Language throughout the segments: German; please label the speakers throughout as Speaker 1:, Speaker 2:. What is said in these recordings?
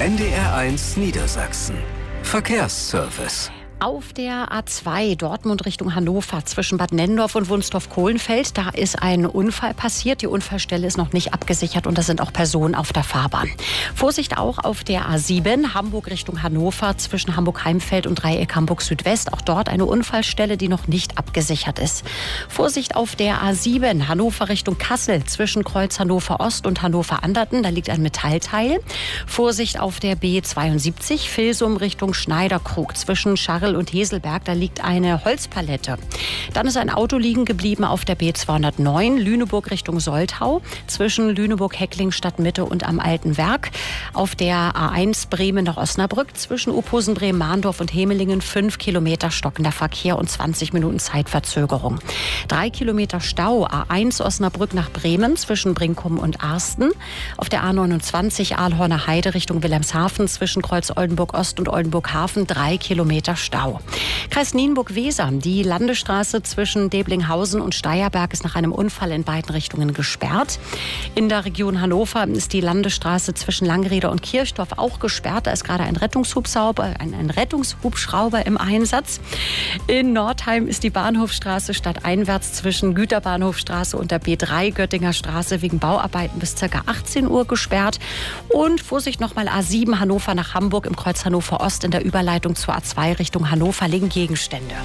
Speaker 1: NDR1 Niedersachsen. Verkehrsservice.
Speaker 2: Auf der A2 Dortmund Richtung Hannover zwischen Bad Nenndorf und Wunstorf-Kohlenfeld, da ist ein Unfall passiert. Die Unfallstelle ist noch nicht abgesichert und da sind auch Personen auf der Fahrbahn. Vorsicht auch auf der A7 Hamburg Richtung Hannover zwischen Hamburg-Heimfeld und Dreieck Hamburg-Südwest. Auch dort eine Unfallstelle, die noch nicht abgesichert ist. Vorsicht auf der A7 Hannover Richtung Kassel zwischen Kreuz Hannover-Ost und Hannover-Anderten. Da liegt ein Metallteil. Vorsicht auf der B72 Vilsum Richtung Schneiderkrug zwischen Scharrel und Heselberg, da liegt eine Holzpalette. Dann ist ein Auto liegen geblieben auf der B209 Lüneburg Richtung Soltau zwischen Lüneburg-Heckling Stadtmitte und am Alten Werk. Auf der A1 Bremen nach Osnabrück zwischen Uphusen, Bremen-Mahndorf und Hemelingen 5 Kilometer stockender Verkehr und 20 Minuten Zeitverzögerung. 3 Kilometer Stau A1 Osnabrück nach Bremen zwischen Brinkum und Arsten. Auf der A29 Aalhorner Heide Richtung Wilhelmshaven zwischen Kreuz Oldenburg Ost und Oldenburg Hafen 3 Kilometer Stau. Kreis Nienburg-Weser. Die Landesstraße zwischen Deblinghausen und Steierberg ist nach einem Unfall in beiden Richtungen gesperrt. In der Region Hannover ist die Landesstraße zwischen Langrede und Kirchdorf auch gesperrt. Da ist gerade ein Rettungshubschrauber im Einsatz. In Nordheim ist die Bahnhofstraße stadteinwärts zwischen Güterbahnhofstraße und der B3 Göttinger Straße wegen Bauarbeiten bis ca. 18 Uhr gesperrt. Und Vorsicht nochmal A7 Hannover nach Hamburg im Kreuz Hannover Ost in der Überleitung zur A2 Richtung Hannover liegen Gegenstände.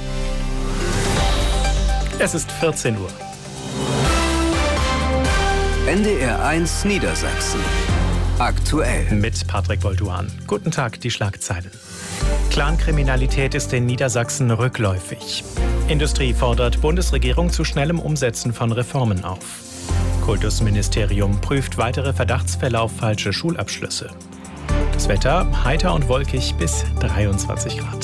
Speaker 3: Es ist 14 Uhr.
Speaker 1: NDR1 Niedersachsen. Aktuell.
Speaker 3: Mit Patrick Bolduan. Guten Tag, die Schlagzeilen. Clankriminalität ist in Niedersachsen rückläufig. Industrie fordert Bundesregierung zu schnellem Umsetzen von Reformen auf. Kultusministerium prüft weitere Verdachtsfälle auf falsche Schulabschlüsse. Das Wetter heiter und wolkig bis 23 Grad.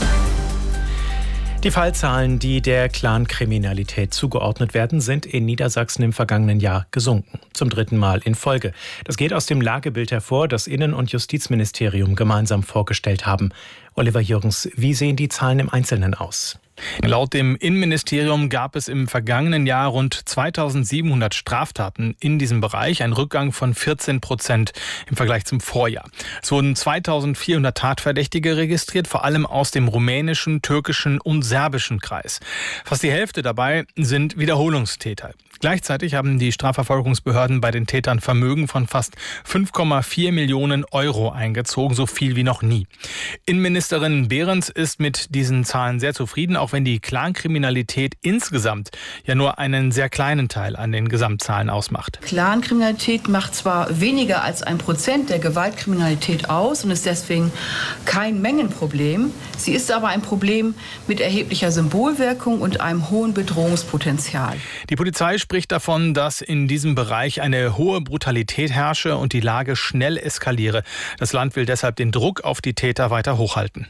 Speaker 3: Die Fallzahlen, die der Clankriminalität zugeordnet werden, sind in Niedersachsen im vergangenen Jahr gesunken. Zum 3. Mal in Folge. Das geht aus dem Lagebild hervor, das Innen- und Justizministerium gemeinsam vorgestellt haben. Oliver Jürgens, wie sehen die Zahlen im Einzelnen aus?
Speaker 4: Laut dem Innenministerium gab es im vergangenen Jahr rund 2700 Straftaten in diesem Bereich, ein Rückgang von 14% im Vergleich zum Vorjahr. Es wurden 2400 Tatverdächtige registriert, vor allem aus dem rumänischen, türkischen und serbischen Kreis. Fast die Hälfte dabei sind Wiederholungstäter. Gleichzeitig haben die Strafverfolgungsbehörden bei den Tätern Vermögen von fast 5,4 Millionen Euro eingezogen, so viel wie noch nie. Innenministerin Behrens ist mit diesen Zahlen sehr zufrieden, auch wenn die Clankriminalität insgesamt ja nur einen sehr kleinen Teil an den Gesamtzahlen ausmacht.
Speaker 5: Clankriminalität macht zwar weniger als 1% der Gewaltkriminalität aus und ist deswegen kein Mengenproblem. Sie ist aber ein Problem mit erheblicher Symbolwirkung und einem hohen Bedrohungspotenzial.
Speaker 4: Die Polizei spricht davon, dass in diesem Bereich eine hohe Brutalität herrsche und die Lage schnell eskaliere. Das Land will deshalb den Druck auf die Täter weiter hochhalten.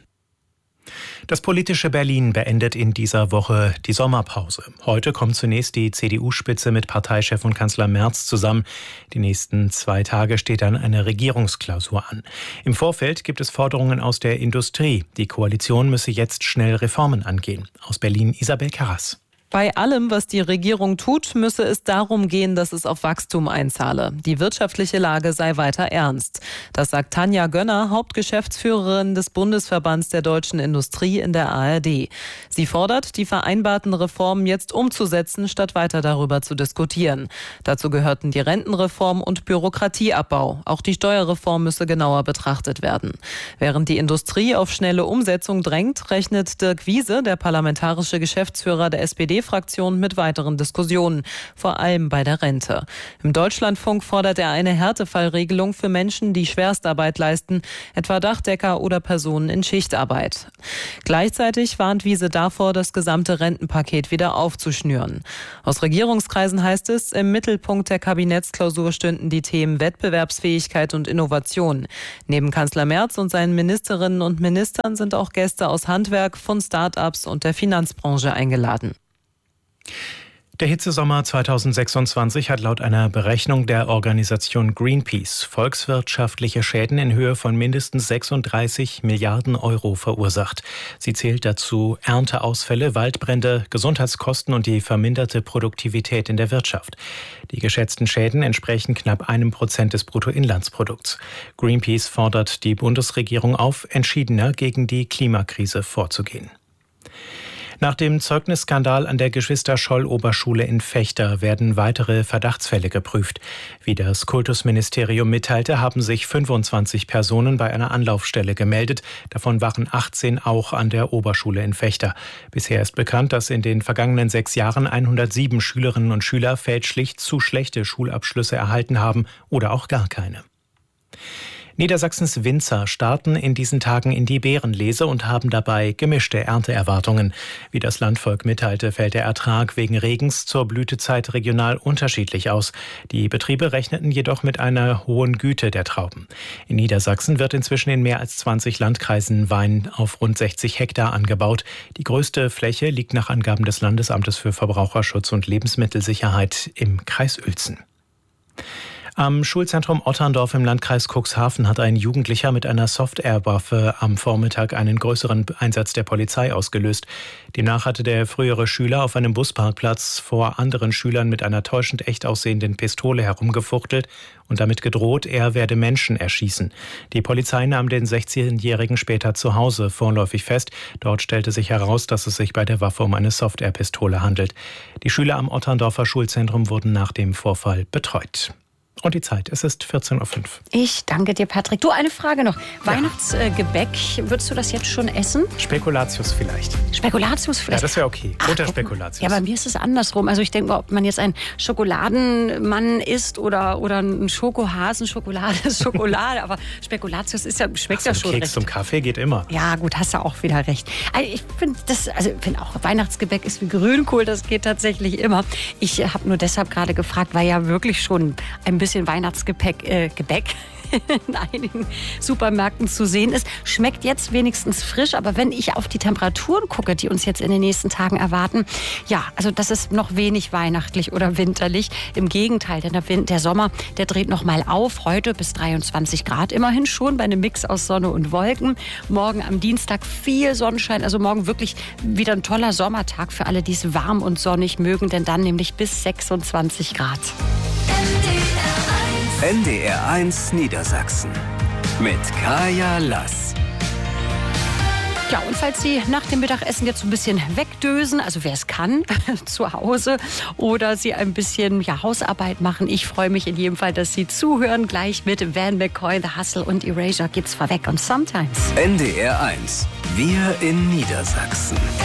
Speaker 3: Das politische Berlin beendet in dieser Woche die Sommerpause. Heute kommt zunächst die CDU-Spitze mit Parteichef und Kanzler Merz zusammen. Die nächsten 2 Tage steht dann eine Regierungsklausur an. Im Vorfeld gibt es Forderungen aus der Industrie. Die Koalition müsse jetzt schnell Reformen angehen. Aus Berlin Isabel Karras.
Speaker 6: Bei allem, was die Regierung tut, müsse es darum gehen, dass es auf Wachstum einzahle. Die wirtschaftliche Lage sei weiter ernst. Das sagt Tanja Gönner, Hauptgeschäftsführerin des Bundesverbands der deutschen Industrie in der ARD. Sie fordert, die vereinbarten Reformen jetzt umzusetzen, statt weiter darüber zu diskutieren. Dazu gehörten die Rentenreform und Bürokratieabbau. Auch die Steuerreform müsse genauer betrachtet werden. Während die Industrie auf schnelle Umsetzung drängt, rechnet Dirk Wiese, der parlamentarische Geschäftsführer der SPD, Fraktion mit weiteren Diskussionen, vor allem bei der Rente. Im Deutschlandfunk fordert er eine Härtefallregelung für Menschen, die Schwerstarbeit leisten, etwa Dachdecker oder Personen in Schichtarbeit. Gleichzeitig warnt Wiese davor, das gesamte Rentenpaket wieder aufzuschnüren. Aus Regierungskreisen heißt es, im Mittelpunkt der Kabinettsklausur stünden die Themen Wettbewerbsfähigkeit und Innovation. Neben Kanzler Merz und seinen Ministerinnen und Ministern sind auch Gäste aus Handwerk, von Start-ups und der Finanzbranche eingeladen.
Speaker 3: Der Hitzesommer 2026 hat laut einer Berechnung der Organisation Greenpeace volkswirtschaftliche Schäden in Höhe von mindestens 36 Milliarden Euro verursacht. Sie zählt dazu Ernteausfälle, Waldbrände, Gesundheitskosten und die verminderte Produktivität in der Wirtschaft. Die geschätzten Schäden entsprechen knapp 1% des Bruttoinlandsprodukts. Greenpeace fordert die Bundesregierung auf, entschiedener gegen die Klimakrise vorzugehen. Nach dem Zeugnisskandal an der Geschwister-Scholl-Oberschule in Vechta werden weitere Verdachtsfälle geprüft. Wie das Kultusministerium mitteilte, haben sich 25 Personen bei einer Anlaufstelle gemeldet. Davon waren 18 auch an der Oberschule in Vechta. Bisher ist bekannt, dass in den vergangenen 6 Jahren 107 Schülerinnen und Schüler fälschlich zu schlechte Schulabschlüsse erhalten haben oder auch gar keine. Niedersachsens Winzer starten in diesen Tagen in die Beerenlese und haben dabei gemischte Ernteerwartungen. Wie das Landvolk mitteilte, fällt der Ertrag wegen Regens zur Blütezeit regional unterschiedlich aus. Die Betriebe rechneten jedoch mit einer hohen Güte der Trauben. In Niedersachsen wird inzwischen in mehr als 20 Landkreisen Wein auf rund 60 Hektar angebaut. Die größte Fläche liegt nach Angaben des Landesamtes für Verbraucherschutz und Lebensmittelsicherheit im Kreis Uelzen. Am Schulzentrum Otterndorf im Landkreis Cuxhaven hat ein Jugendlicher mit einer Soft-Air-Waffe am Vormittag einen größeren Einsatz der Polizei ausgelöst. Demnach hatte der frühere Schüler auf einem Busparkplatz vor anderen Schülern mit einer täuschend echt aussehenden Pistole herumgefuchtelt und damit gedroht, er werde Menschen erschießen. Die Polizei nahm den 16-Jährigen später zu Hause vorläufig fest. Dort stellte sich heraus, dass es sich bei der Waffe um eine Soft-Air-Pistole handelt. Die Schüler am Otterndorfer Schulzentrum wurden nach dem Vorfall betreut. Und die Zeit, es ist 14.05 Uhr.
Speaker 2: Ich danke dir, Patrick. Du, eine Frage noch. Ja. Weihnachtsgebäck, würdest du das jetzt schon essen?
Speaker 3: Spekulatius vielleicht.
Speaker 2: Spekulatius vielleicht?
Speaker 3: Ja, das wäre okay. Butterspekulatius.
Speaker 2: Ja, bei mir ist es andersrum. Also ich denke, ob man jetzt ein Schokoladenmann isst oder ein Schokohasen, Schokolade ist Schokolade. Aber Spekulatius schmeckt ja schon
Speaker 3: Keks
Speaker 2: recht.
Speaker 3: Zum Kaffee geht immer.
Speaker 2: Ja, gut, hast du auch wieder recht. Also ich finde auch, Weihnachtsgebäck ist wie Grünkohl, das geht tatsächlich immer. Ich habe nur deshalb gerade gefragt, weil ja wirklich schon ein bisschen Weihnachtsgebäck in einigen Supermärkten zu sehen ist. Schmeckt jetzt wenigstens frisch, aber wenn ich auf die Temperaturen gucke, die uns jetzt in den nächsten Tagen erwarten, ja, also das ist noch wenig weihnachtlich oder winterlich. Im Gegenteil, denn der Sommer, der dreht noch mal auf. Heute bis 23 Grad immerhin schon bei einem Mix aus Sonne und Wolken. Morgen am Dienstag viel Sonnenschein, also morgen wirklich wieder ein toller Sommertag für alle, die es warm und sonnig mögen, denn dann nämlich bis 26 Grad.
Speaker 1: NDR 1 Niedersachsen mit Kaya Lass.
Speaker 2: Ja, und falls Sie nach dem Mittagessen jetzt so ein bisschen wegdösen, also wer es kann, zu Hause, oder Sie ein bisschen Hausarbeit machen, ich freue mich in jedem Fall, dass Sie zuhören. Gleich mit Van McCoy, The Hustle und Erasure gibt's vorweg und Sometimes.
Speaker 1: NDR 1, wir in Niedersachsen.